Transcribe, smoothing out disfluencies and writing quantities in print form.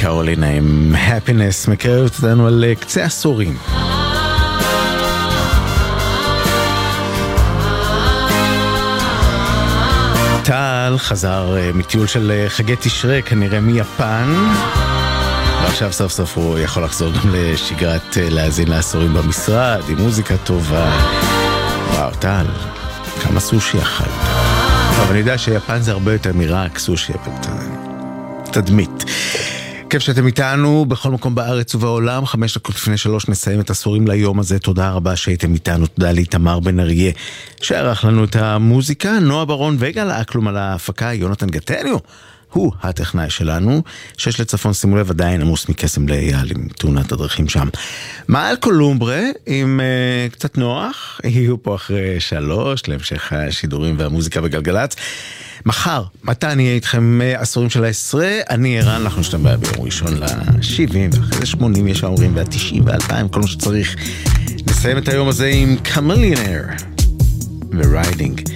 קרולינה עם Happiness מקרבת אותנו על קצה עשורים. טל חזר מטיול של חגי תשרי, כנראה מיפן, ועכשיו סוף סוף הוא יכול לחזור גם לשגרת להאזין לעשורים במשרד עם מוזיקה טובה. וואו, טל, כמה סושי אכל. אבל אני יודע שיפן זה הרבה יותר מרק סושי, תדמית. כיף שאתם איתנו בכל מקום בארץ ובעולם. 5 דקות לפני 3 נסיים את עשורים ליום הזה. תודה רבה שהייתם איתנו. תודה לתמר בן אריה שערך לנו את המוזיקה, נועה ברון וגל אקלום על ההפקה, יונתן גטניו הוא הטכנאי שלנו. 6 לצפון, שימו לב, עדיין עמוס מקסם לאייל עם תאונת הדרכים שם. מעל קולומברה עם קצת נוח, יהיו פה אחרי 3 להמשך השידורים והמוזיקה בגלגלץ. מחר, מתי אני אהיה איתכם עשורים של ה-10? אני ערן, אנחנו נשתמע ביום ראשון ל-70, ואחרי זה 80 יש האומרים, וה-90 וה-2000, כל מה שצריך. נסיים את היום הזה עם קמליונר וריידינג.